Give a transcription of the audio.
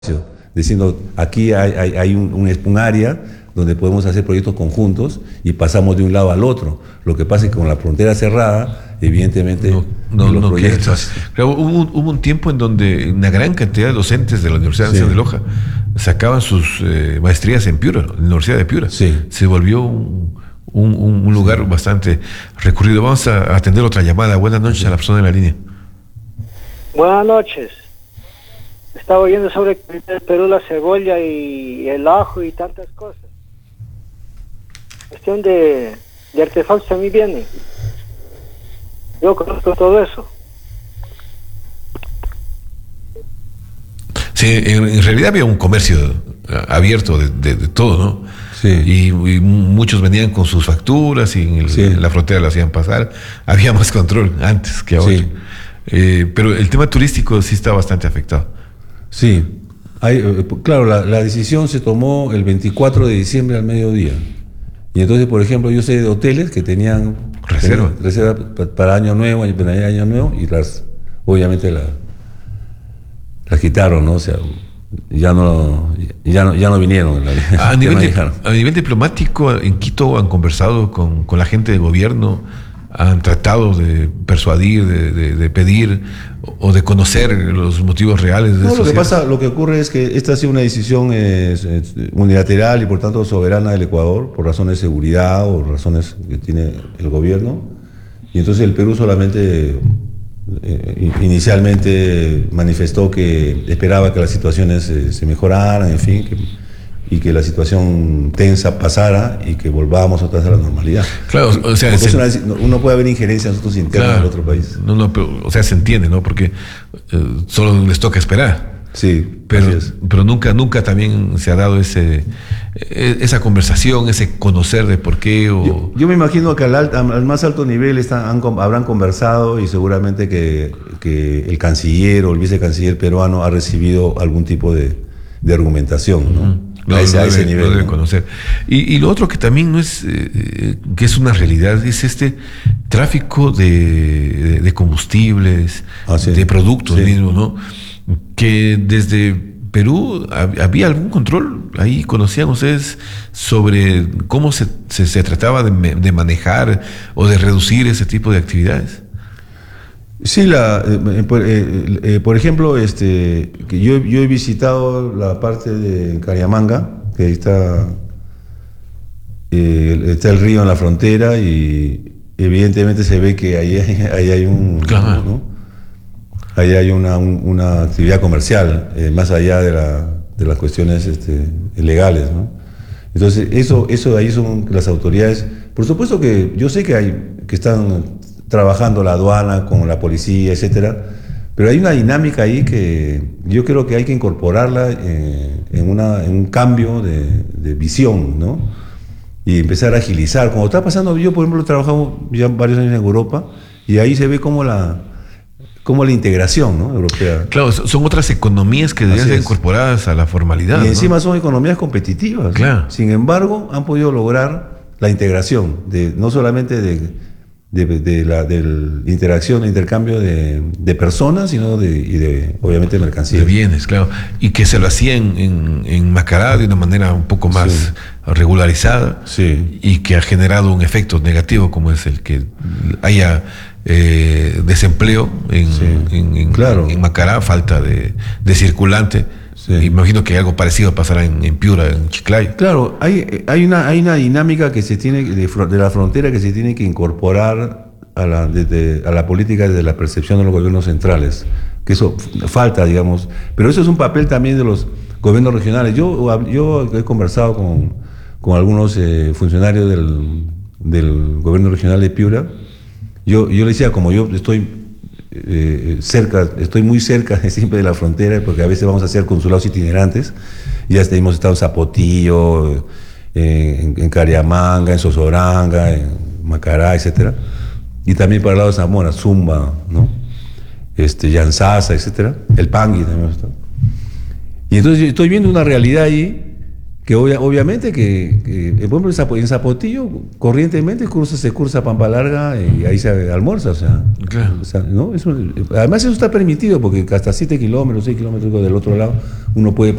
diciendo aquí hay un área donde podemos hacer proyectos conjuntos y pasamos de un lado al otro. Lo que pasa es que con la frontera cerrada, evidentemente, los proyectos... Claro, hubo un tiempo en donde una gran cantidad de docentes de la Universidad Nacional de Loja sacaban sus maestrías en Piura, la Universidad de Piura. Sí. Se volvió un lugar bastante recurrido. Vamos a atender otra llamada. Buenas noches a la persona en la línea. Buenas noches. Estaba oyendo sobre el Perú, la cebolla y el ajo y tantas cosas. Cuestión de artefactos también viene. Yo conozco todo eso. Sí, en realidad había un comercio abierto de todo, ¿no? Sí. Y muchos venían con sus facturas y en la frontera lo hacían pasar. Había más control antes que ahora. Sí. Pero el tema turístico sí está bastante afectado. Sí. Claro, la decisión se tomó el 24 de diciembre al mediodía. Y entonces, por ejemplo, yo sé de hoteles que tenían reserva para Año Nuevo, y obviamente las quitaron, ¿no? O sea, ya no vinieron. A nivel diplomático, en Quito han conversado con la gente de gobierno, han tratado de persuadir, de pedir o de conocer los motivos reales de eso. Lo que ocurre es que esta ha sido una decisión unilateral y por tanto soberana del Ecuador, por razones de seguridad o razones que tiene el gobierno, y entonces el Perú solamente inicialmente manifestó que esperaba que las situaciones se mejoraran, en fin, y que la situación tensa pasara y que volvamos otra vez a la normalidad. Claro, o sea, uno puede haber injerencia en asuntos internos del otro país. Pero se entiende, ¿no? Porque solo les toca esperar. Sí, pero nunca también se ha dado esa conversación, ese conocer de por qué. Yo me imagino que al más alto nivel habrán conversado y seguramente que el canciller o el vicecanciller peruano ha recibido algún tipo de argumentación, ¿no? A ese nivel. Lo debe conocer. Y lo otro que también no es, que es una realidad, es este tráfico de combustibles, de productos mismos, ¿no? Que desde Perú había algún control. Ahí conocían ustedes sobre cómo se trataba de manejar o de reducir ese tipo de actividades. Sí, por ejemplo, que yo he visitado la parte de Cariamanga, que ahí está el río en la frontera y evidentemente se ve que ahí hay claro, ¿no? Ahí hay una actividad comercial, más allá de las cuestiones legales, ¿no? Entonces, eso de ahí son las autoridades. Por supuesto que yo sé que están trabajando la aduana con la policía, etcétera, pero hay una dinámica ahí que yo creo que hay que incorporarla en un cambio de visión, ¿no? Y empezar a agilizar. Como está pasando, yo por ejemplo he trabajado ya varios años en Europa y ahí se ve como la integración, ¿no? Europea. Claro, son otras economías que deberían ser incorporadas a la formalidad. Y encima, ¿no? Son economías competitivas. Claro. Sin embargo, han podido lograr la integración, no solamente de la interacción, intercambio de personas, sino obviamente de mercancías. De bienes, claro. Y que se lo hacían en Macará de una manera un poco más regularizada, y que ha generado un efecto negativo como es el que haya desempleo en Macará, falta de circulante. Imagino que algo parecido pasará en Piura, en Chiclayo. Claro, hay una dinámica que se tiene de la frontera que se tiene que incorporar a la política desde la percepción de los gobiernos centrales, que eso falta, digamos, pero eso es un papel también de los gobiernos regionales. Yo he conversado con algunos funcionarios del gobierno regional de Piura. Yo le decía, como yo estoy muy cerca siempre de la frontera, porque a veces vamos a hacer consulados itinerantes, y ya hemos estado en Zapotillo, en Cariamanga, en Sosoranga, en Macará, etcétera, y también para el lado de Zamora, Zumba, ¿no? Yanzasa, etcétera, el Pangui también hemos estado. Y entonces yo estoy viendo una realidad ahí Que obviamente que por ejemplo, en Zapotillo, corrientemente se cursa Pampa Larga y ahí se almuerza, Claro. ¿no? Además eso está permitido porque hasta 7 kilómetros, 6 kilómetros del otro lado uno puede